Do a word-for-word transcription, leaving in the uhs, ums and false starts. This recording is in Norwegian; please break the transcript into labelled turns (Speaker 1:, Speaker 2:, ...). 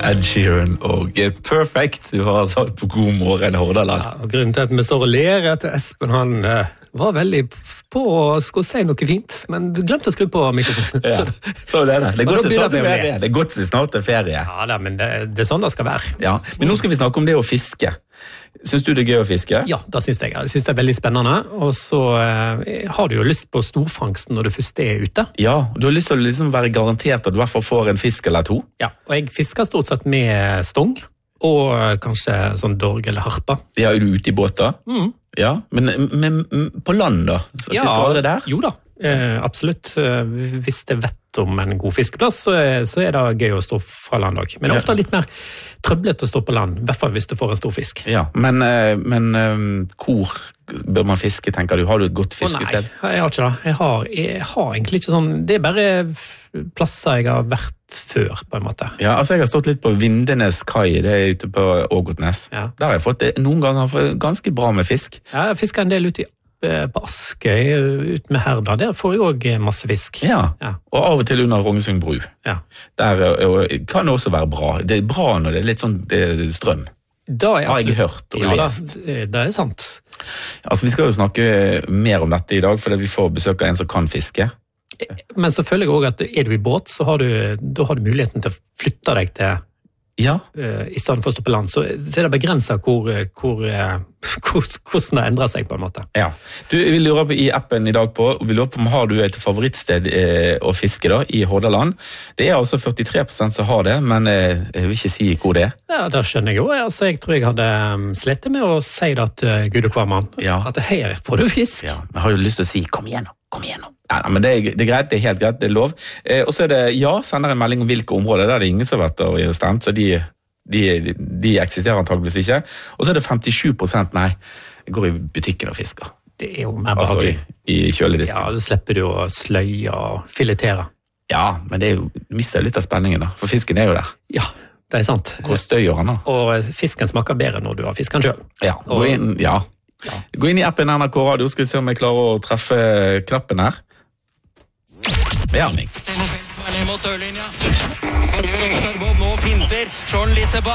Speaker 1: Ed Sheeran og Perfect. Du har altså på God morgen Hordaland.
Speaker 2: Ja, og grunnen til at vi står og ler er at Espen han uh, var veldig på å skulle si noe fint, men du glemte å skru på mikrofonen.
Speaker 1: Ja, så det er det. Det er godt til snart til ferie. Det er godt til snart til ferie.
Speaker 2: Ja, da, men det, det er sånn det skal være.
Speaker 1: Ja, men nå skal vi snakke om det å fiske. Syns du det er gøy å fiske?
Speaker 2: Ja, det syns jeg. Jeg syns det er veldig spennende. Og så eh, har du jo lyst på storfangsten når du først er ute.
Speaker 1: Ja, du har lyst til å liksom være garantert at du i hvert fall får en fisk eller to.
Speaker 2: Ja, og jeg fisker stort sett med stong, og kanskje sånn dorg eller harpa.
Speaker 1: Ja, er du ute i båter?
Speaker 2: Mm.
Speaker 1: Ja, men, men på land da? Så
Speaker 2: ja,
Speaker 1: fisker dere der?
Speaker 2: Jo da, eh, absolutt. Hvis jeg vet om en god fiskeplass, så er, så er det gøy å stå fra land også. Men det er ofte litt mer trøblet å stå på land, i hvert fall hvis du får en stor fisk.
Speaker 1: Ja, men, men hvor bør man fiske, tenker du? Har du et godt fiskested?
Speaker 2: Å nei, jeg har ikke det. Jeg har, jeg har egentlig ikke sånn, det er bare plasser jeg har vært før, på en måte.
Speaker 1: Ja, altså jeg har stått litt på Vindenes kai, det er ute på Ågotnes. Ja. Der har jeg fått noen ganger fått ganske bra med fisk.
Speaker 2: Ja, jeg fisker en del ute i på Askøy, ut med Herda, der får jeg også masse fisk.
Speaker 1: Ja, ja. Og av og til under Rognesund bru.
Speaker 2: Ja.
Speaker 1: Der kan det også være bra. Det er bra når det er litt sånn det er strøm.
Speaker 2: Da er
Speaker 1: har jeg hørt og
Speaker 2: ja,
Speaker 1: lest.
Speaker 2: Det, det er sant.
Speaker 1: Altså, vi skal jo snakke mer om dette i dag, fordi vi får besøk av en som kan fiske.
Speaker 2: Men så føler jeg også at er du i båt, så har du, da har du muligheten til å flytte deg til
Speaker 1: ja.
Speaker 2: Uh, i stedet for å stå på land, så, så er det begrenset hvor, hvor, uh, hvor, hvordan det endrer seg på en måte.
Speaker 1: Ja. Du, vi lurer på i appen i dag på, vi lurer på om har du et favorittsted eh, å fiske da, i Hordaland. Det er altså førtitre prosent som har det, men eh, jeg vil ikke si hvor det er.
Speaker 2: Ja, det skjønner jeg jo. Altså, jeg tror jeg hadde um, slettet med å si det at uh, Gud og hver mann,
Speaker 1: ja.
Speaker 2: At her får du fisk.
Speaker 1: Ja, jeg har jo lyst til å si, kom igjen nå, kom igjen nå. Ja, men det er, det er greit, det er helt greit, det er lov. Eh, og så er det, ja, sender en melding om hvilke områder, der er det ingen som har vært og stemt, så de, de, de eksisterer antageligvis ikke. Og så er det femtisju prosent, nei, går i butikken og fisker.
Speaker 2: Det er jo mer behagelig.
Speaker 1: Altså i, i kjøledisken.
Speaker 2: Ja, så slipper du å sløye og filetere.
Speaker 1: Ja, men det er jo, du mister litt av spenningen da, for fisken er jo der.
Speaker 2: Ja, det er sant.
Speaker 1: Hvor støyer han da?
Speaker 2: Og fisken smaker bedre når du har fisken selv.
Speaker 1: Ja, gå inn, ja. Ja. Gå inn i appen N R K Radio, skal vi se om jeg klarer å treffe knappen her. Bjerning.
Speaker 3: Mot dørlinja. Bob nå finter, slår den litt tilbake.